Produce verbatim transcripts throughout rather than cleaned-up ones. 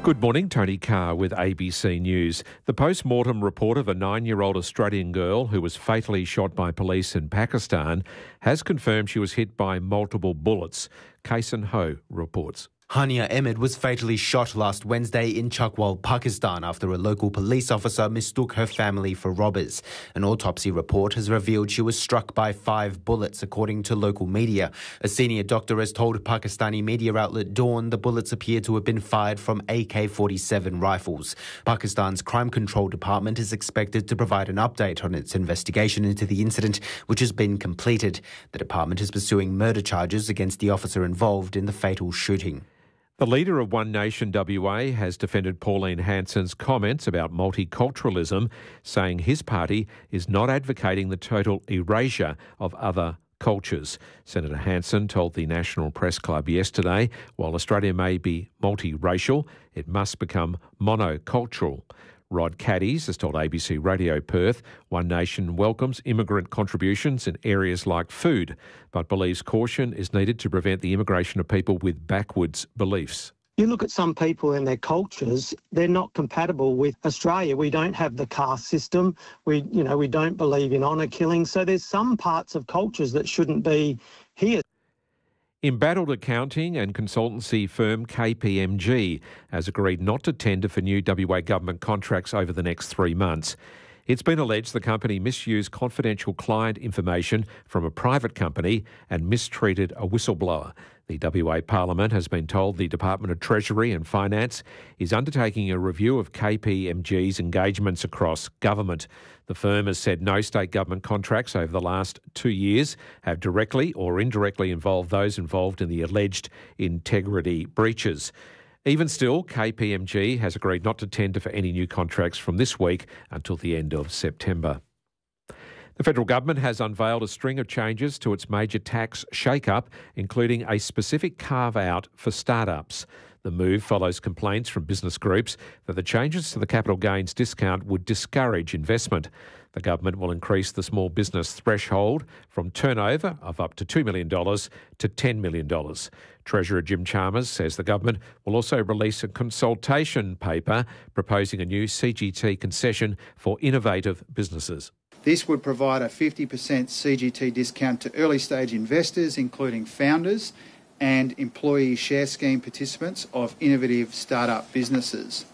Good morning, Tony Carr with A B C News. The post-mortem report of a nine-year-old Australian girl who was fatally shot by police in Pakistan has confirmed she was hit by multiple bullets. Kason Ho reports. Hania Ahmed was fatally shot last Wednesday in Chakwal, Pakistan, after a local police officer mistook her family for robbers. An autopsy report has revealed she was struck by five bullets, according to local media. A senior doctor has told Pakistani media outlet Dawn the bullets appear to have been fired from A K forty-seven rifles. Pakistan's Crime Control Department is expected to provide an update on its investigation into the incident, which has been completed. The department is pursuing murder charges against the officer involved in the fatal shooting. The leader of One Nation W A has defended Pauline Hanson's comments about multiculturalism, saying his party is not advocating the total erasure of other cultures. Senator Hanson told the National Press Club yesterday, while Australia may be multiracial, it must become monocultural. Rod Caddies has told A B C Radio Perth One Nation welcomes immigrant contributions in areas like food, but believes caution is needed to prevent the immigration of people with backwards beliefs. You look at some people and their cultures, they're not compatible with Australia. We don't have the caste system. We, you know, we don't believe in honour killing. So there's some parts of cultures that shouldn't be here. Embattled accounting and consultancy firm K P M G has agreed not to tender for new W A government contracts over the next three months. It's been alleged the company misused confidential client information from a private company and mistreated a whistleblower. The W A Parliament has been told the Department of Treasury and Finance is undertaking a review of K P M G's engagements across government. The firm has said no state government contracts over the last two years have directly or indirectly involved those involved in the alleged integrity breaches. Even still, K P M G has agreed not to tender for any new contracts from this week until the end of September. The federal government has unveiled a string of changes to its major tax shake-up, including a specific carve-out for startups. The move follows complaints from business groups that the changes to the capital gains discount would discourage investment. The government will increase the small business threshold from turnover of up to two million dollars to ten million dollars. Treasurer Jim Chalmers says the government will also release a consultation paper proposing a new C G T concession for innovative businesses. This would provide a fifty percent C G T discount to early-stage investors, including founders and employee share scheme participants of innovative startup businesses.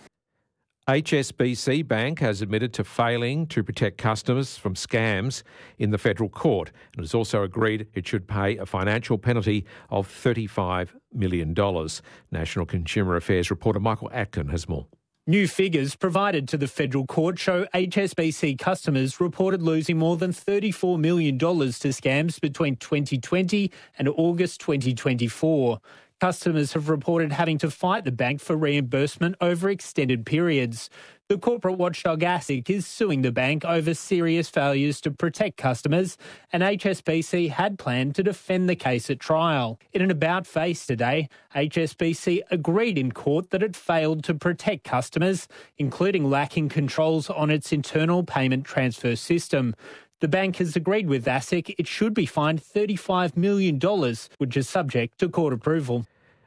H S B C Bank has admitted to failing to protect customers from scams in the federal court and has also agreed it should pay a financial penalty of thirty-five million dollars. National Consumer Affairs reporter Michael Atkin has more. New figures provided to the federal court show H S B C customers reported losing more than thirty-four million dollars to scams between twenty twenty and August twenty twenty-four. Customers have reported having to fight the bank for reimbursement over extended periods. The corporate watchdog ASIC is suing the bank over serious failures to protect customers, and H S B C had planned to defend the case at trial. In an about-face today, H S B C agreed in court that it failed to protect customers, including lacking controls on its internal payment transfer system. The bank has agreed with ASIC it should be fined thirty-five million dollars, which is subject to court approval.